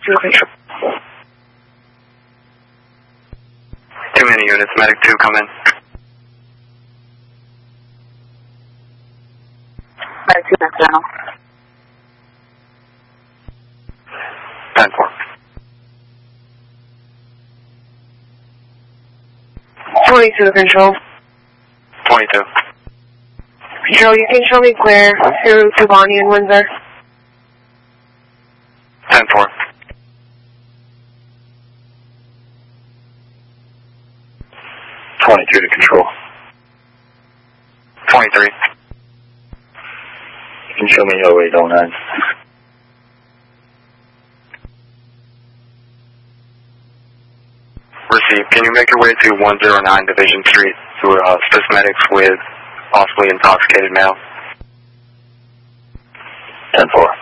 Control. Too many units, Medic 2, come in. Medic 2, next channel. 10-4. 22, Control. 22. Control, you can show me clear to Bonnie and Windsor. 10-4. 22 to Control. 23. You can show me 0809. Receive. Can you make your way to 109 Division Street to assist medics with possibly intoxicated male? 10-4.